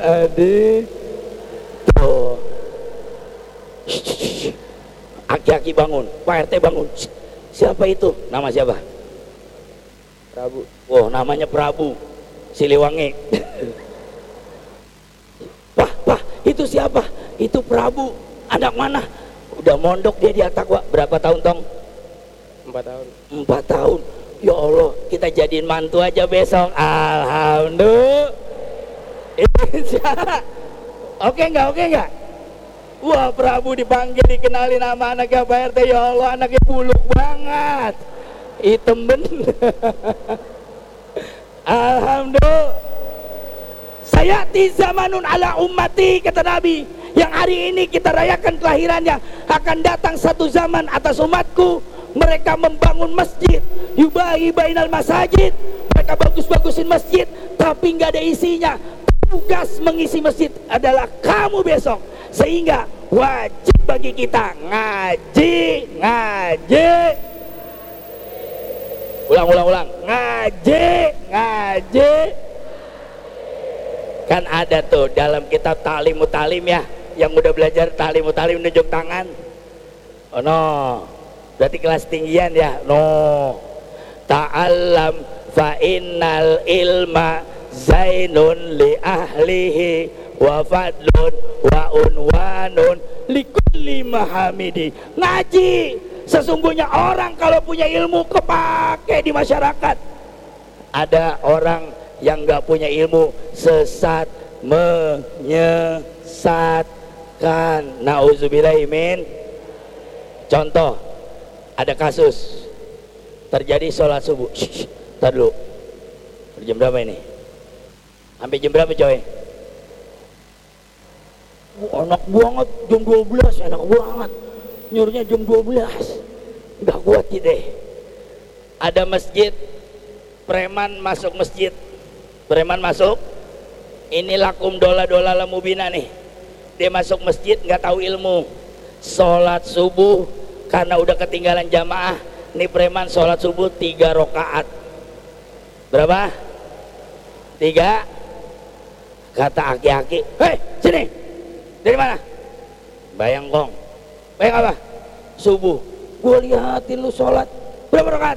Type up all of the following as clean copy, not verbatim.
Adi tuh. Aki-aki bangun, Pak RT bangun. Siapa itu? Nama siapa? Prabu. Oh, namanya Prabu Siliwangi. Pak, itu siapa? Itu Prabu. Anak mana? Udah mondok dia di Atakwa. Berapa tahun, Tong? 4 tahun. 4 tahun. Ya Allah, kita jadiin mantu aja besok. Alhamdulillah. Oke enggak? Wah, Prabu dipanggil, dikenalin nama anaknya Pak RT. Ya Allah, anaknya buluk banget, hitam bener. Alhamdulillah. Sayati zamanun ala ummati, kata Nabi, yang hari ini kita rayakan kelahirannya. Akan datang satu zaman atas umatku, mereka membangun masjid, yubahi bainal masajid, mereka bagus-bagusin masjid, tapi nggak ada isinya. Tugas mengisi masjid adalah kamu besok, sehingga wajib bagi kita ngaji. Ulang, ngaji. Kan ada tuh dalam kitab Ta'lim Mutalim ya, yang udah belajar Ta'lim Mutalim nunjuk tangan. Oh no, berarti kelas tinggian ya. No, ta'allam fa innal ilma zainun li ahlihi wa fadlun wa unwanun li kulli mahamidi. Ngaji, sesungguhnya orang kalau punya ilmu kepake di masyarakat. Ada orang yang nggak punya ilmu, sesat, menyesatkan. Nauzubillahimin. Contoh, ada kasus terjadi sholat subuh. Ntar dulu, jam berapa ini? Sampai jam berapa coy? Enak banget jam 12, enak banget. Nyuruhnya jam 12. Nggak kuat deh. Ada masjid, preman masuk masjid. Preman masuk, ini lakum dola lemubina nih. Dia masuk masjid nggak tahu ilmu. Sholat subuh karena udah ketinggalan jamaah. Nih preman sholat subuh 3 rakaat. Berapa? 3. Kata aki-aki, hei sini, dari mana? Bayangkong. Bayang apa? Subuh. Gua liatin lu sholat berapa rakaat?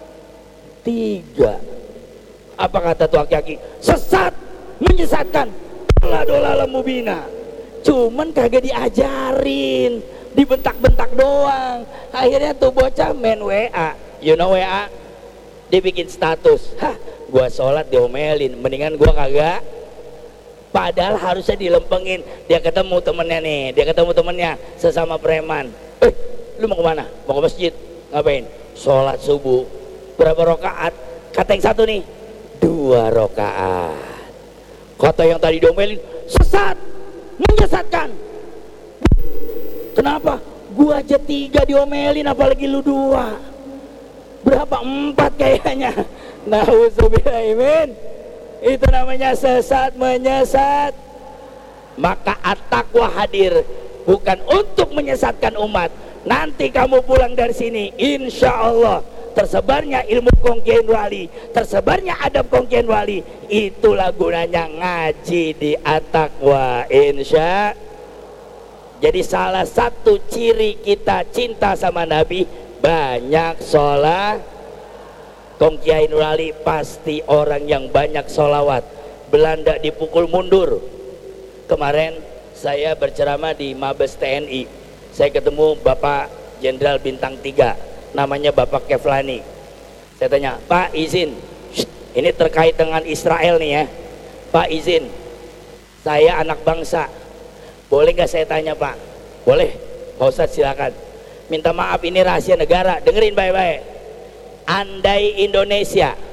3. Apa kata tuh aki-aki? Sesat, menyesatkan, dola lemubina. Cuman kagak diajarin, dibentak-bentak doang. Akhirnya tuh bocah main WA. You know WA? Dia bikin status, hah, gua sholat diomelin, mendingan gua kagak. Padahal harusnya dilempengin. Dia ketemu temennya sesama preman. Lu mau kemana? Mau ke masjid. Ngapain? Sholat subuh. Berapa rakaat? Kata yang satu nih, 2 rakaat. Kata yang tadi diomelin, sesat, menyesatkan. Kenapa? Gua aja 3 diomelin, apalagi lu 2. Berapa? 4 kayaknya. Nauzubillahimin. Itu namanya sesat, menyesat. Maka at-taqwa hadir bukan untuk menyesatkan umat. Nanti kamu pulang dari sini, insya Allah tersebarnya ilmu kongkian wali, tersebarnya adab kongkian wali, itulah gunanya ngaji di at-taqwa, insya. Jadi salah satu ciri kita cinta sama Nabi, banyak sholat. Kongkiain wali pasti orang yang banyak sholawat. Belanda dipukul mundur. Kemarin saya berceramah di Mabes TNI. Saya ketemu Bapak Jenderal Bintang 3, namanya Bapak Keflani. Saya tanya, Pak izin, ini terkait dengan Israel nih ya. Pak izin, saya anak bangsa, boleh gak saya tanya Pak? Boleh, Pak Ustadz silakan. Minta maaf, ini rahasia negara, dengerin baik-baik. Andai Indonesia